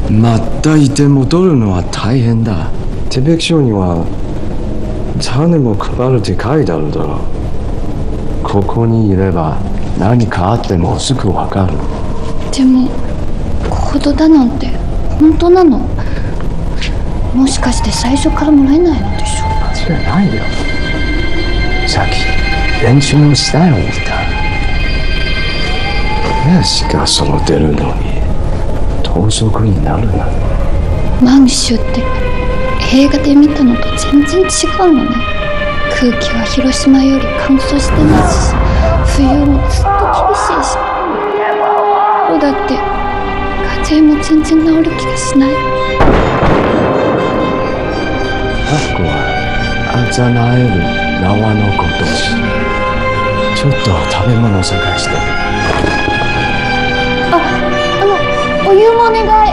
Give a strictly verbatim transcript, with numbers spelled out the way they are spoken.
またいて戻るのは大変だ。手引き書には種も配るって書いてあるだろう。ここにいれば何かあってもすぐわかる。 でもコードだなんて本当なの？もしかして最初からもらえないのでしょう？ 間違いないよ。さっき練習もしたよ、見た。兵士が揃ってるのに盗賊になるなんて。 満州って映画で見たのと全然違うのね。空気は広島より乾燥してますし、冬もずっと厳しいし、そうだって風邪も全然治る気がしない。 タコはあざなえる縄のことし。ちょっと食べ物探してる。 あ、あのお湯もお願い。